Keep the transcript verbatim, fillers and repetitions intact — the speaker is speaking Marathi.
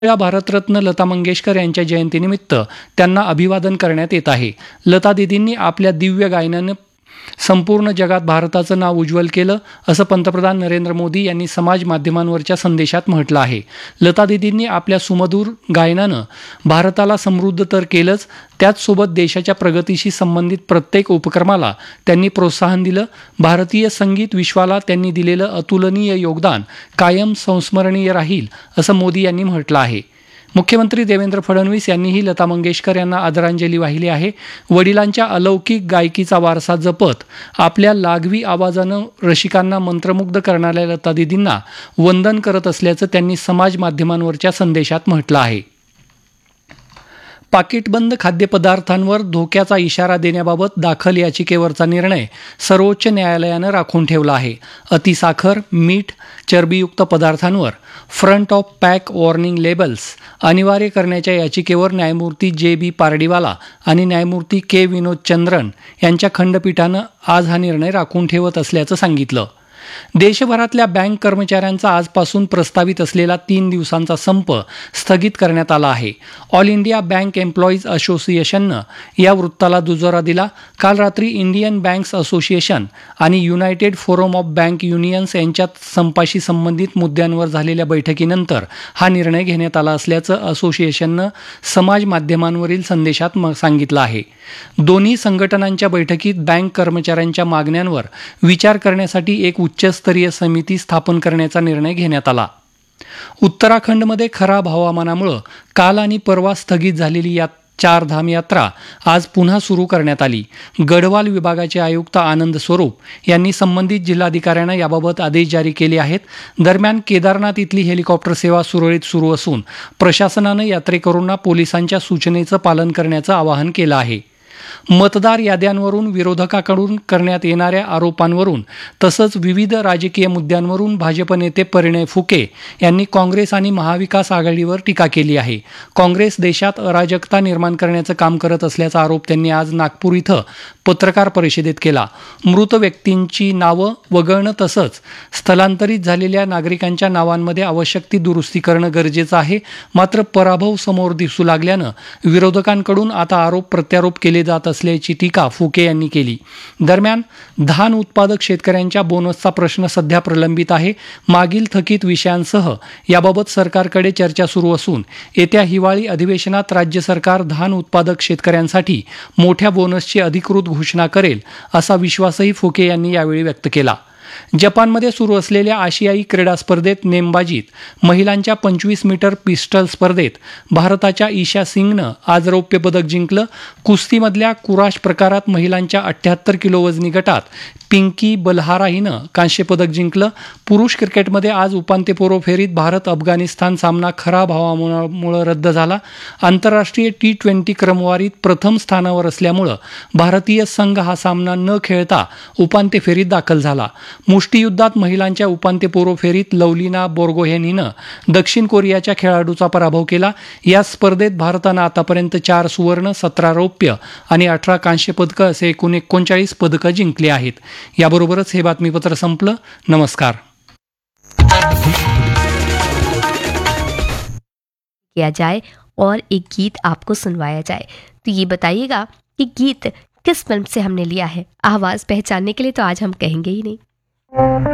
या भारतरत्न लता मंगेशकर यांच्या जयंतीनिमित्त त्यांना अभिवादन करण्यात येत आहे. लता दीदींनी आपल्या दिव्य गायनाने संपूर्ण जगात भारताचं नाव उज्ज्वल केलं, असं पंतप्रधान नरेंद्र मोदी यांनी समाज माध्यमांवरच्या संदेशात म्हटलं आहे. लता दीदींनी आपल्या सुमधुर गायनानं भारताला समृद्ध तर केलंच, त्याचसोबत देशाच्या प्रगतीशी संबंधित प्रत्येक उपक्रमाला त्यांनी प्रोत्साहन दिलं. भारतीय संगीत विश्वाला त्यांनी दिलेलं अतुलनीय योगदान कायम संस्मरणीय राहील, असं मोदी यांनी म्हटलं आहे. मुख्यमंत्री देवेंद्र फडणवीस यांनीही लता मंगेशकर यांना आदरांजली वाहिली आहे. वडिलांच्या अलौकिक गायकीचा वारसा जपत आपल्या लागवी आवाजानं रसिकांना मंत्रमुग्ध करणाऱ्या लता दीदींना वंदन करत असल्याचं त्यांनी समाज माध्यमांवरच्या संदेशात म्हटलं आहे. पाकिटबंद खाद्यपदार्थांवर धोक्याचा इशारा देण्याबाबत दाखल याचिकेवरचा निर्णय सर्वोच्च न्यायालयानं राखून ठेवला आहे. अतिसाखर, मीठ, चरबीयुक्त पदार्थांवर front of pack warning labels अनिवार्य करण्याच्या याचिकेवर न्यायमूर्ती जे बी पारडीवाला आणि न्यायमूर्ती के विनोद चंद्रन यांच्या खंडपीठानं आज हा निर्णय राखून ठेवत असल्याचं सांगितलं. देशभरातल्या बँक कर्मचाऱ्यांचा आजपासून प्रस्तावित असलेला तीन दिवसांचा संप स्थगित करण्यात आला आहे. ऑल इंडिया बँक एम्प्लॉईज असोसिएशननं या वृत्ताला दुजोरा दिला. काल रात्री इंडियन बँक्स असोसिएशन आणि United forum of bank unions यांच्यात संपाशी संबंधित मुद्द्यांवर झालेल्या बैठकीनंतर हा निर्णय घेण्यात आला असल्याचं असोसिएशननं समाज माध्यमांवरील संदेशात सांगितलं आहे. दोन्ही संघटनांच्या बैठकीत बँक कर्मचाऱ्यांच्या मागण्यांवर विचार करण्यासाठी एक उच्चस्तरीय समिती स्थापन करण्याचा निर्णय घेण्यात आला. उत्तराखंडमध्ये खराब हवामानामुळे काल आणि परवा स्थगित झालेली या चारधाम यात्रा आज पुन्हा सुरू करण्यात आली. गढवाल विभागाचे आयुक्त आनंद स्वरूप यांनी संबंधित जिल्हाधिकाऱ्यांना याबाबत आदेश जारी केले आहेत. दरम्यान केदारनाथ इथली हेलिकॉप्टर सेवा सुरळीत सुरू असून प्रशासनानं यात्रेकरूंना पोलिसांच्या सूचनेचं पालन करण्याचं आवाहन केलं आहे. मतदार याद्यांवरून विरोधकाकडून करण्यात येणाऱ्या आरोपांवरून तसंच विविध राजकीय मुद्द्यांवरून भाजप नेते परिणय फुके यांनी काँग्रेस आणि महाविकास आघाडीवर टीका केली आहे. काँग्रेस देशात अराजकता निर्माण करण्याचं काम करत असल्याचा आरोप त्यांनी आज नागपूर इथं पत्रकार परिषदेत केला. मृत व्यक्तींची नावं वगळणं तसंच स्थलांतरित झालेल्या नागरिकांच्या नावांमध्ये आवश्यक ती दुरुस्ती करणं गरजेचं आहे. मात्र पराभव समोर दिसू लागल्यानं विरोधकांकडून आता आरोप प्रत्यारोप केले जात असल्याची टीका फुके यांनी केली. दरम्यान धान उत्पादक शेतकऱ्यांच्या बोनसचा प्रश्न सध्या प्रलंबित आहे. मागील थकीत विषयांसह याबाबत सरकारकडे चर्चा सुरू असून येत्या हिवाळी अधिवेशनात राज्य सरकार धान उत्पादक शेतकऱ्यांसाठी मोठ्या बोनसची अधिकृत घोषणा करेल, असा विश्वासही फुके यांनी यावेळी व्यक्त केला. जपानमध्ये सुरू असलेल्या आशियाई क्रीडा स्पर्धेत नेमबाजीत महिलांच्या पंचवीस मीटर पिस्टल स्पर्धेत भारताच्या ईशा सिंगनं आज रौप्य पदक जिंकलं. कुस्तीमधल्या कुराश प्रकारात महिलांच्या अठ्ठ्याहत्तर किलो वजनी गटात पिंकी बलहारा हिनं कांस्य पदक जिंकलं. पुरुष क्रिकेटमध्ये आज उपांत्यपूर्व फेरीत भारत अफगाणिस्तान सामना खराब हवामानामुळे रद्द झाला. आंतरराष्ट्रीय टी ट्वेंटी क्रमवारीत प्रथम स्थानावर असल्यामुळं भारतीय संघ हा सामना न खेळता उपांत्य फेरीत दाखल झाला. मुष्टियुद्धात महिलांच्या उपांत्यपूर्व फेरीत लवलिना बोर्गोहेन हिनं दक्षिण कोरियाच्या खेळाडूचा पराभव केला. या स्पर्धेत भारतानं आतापर्यंत चार सुवर्ण, सतरा रौप्य आणि अठरा कांस्य पदकं असे एकूण एकोणचाळीस पदकं जिंकली आहेत. याबरोबरच हे बातमीपत्र संपलं. नमस्कार. किया जाए और एक गीत आपको सुनवाया जाए, तो ये बताइएगा कि गीत किस फिल्म से हमने लिया है. आवाज पहचानने के लिए तो आज हम कहेंगे ही नहीं.